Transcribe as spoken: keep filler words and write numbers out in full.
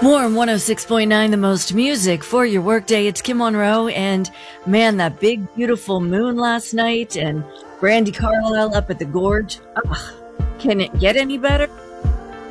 Warm one oh six point nine, the most music for your workday. It's Kim Monroe, and man, that big, beautiful moon last night, and Brandy Carlisle up at the Gorge. Ugh, can it get any better?